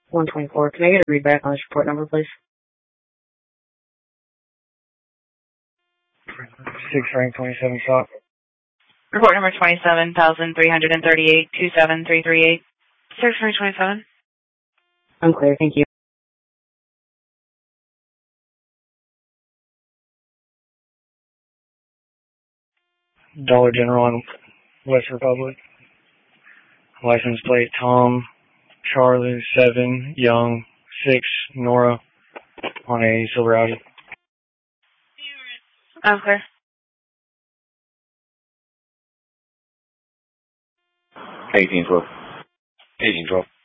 124. Can I get a read back on this report number, please? 6 rank 27 SOC. Report number 27,338, 27338. Search for 27. I'm clear, thank you. Dollar General in West Republic. License plate Tom, Charlie, 7, Young, 6, Nora, on a silver Audi. I'm clear. 1812. 1812.